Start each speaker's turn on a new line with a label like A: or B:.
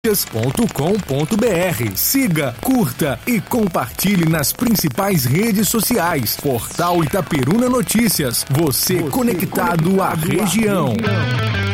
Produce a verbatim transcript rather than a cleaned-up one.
A: ponto com ponto br. Siga, curta e compartilhe nas principais redes sociais. Portal Itaperuna Notícias. Você, Você conectado, conectado à região. À região.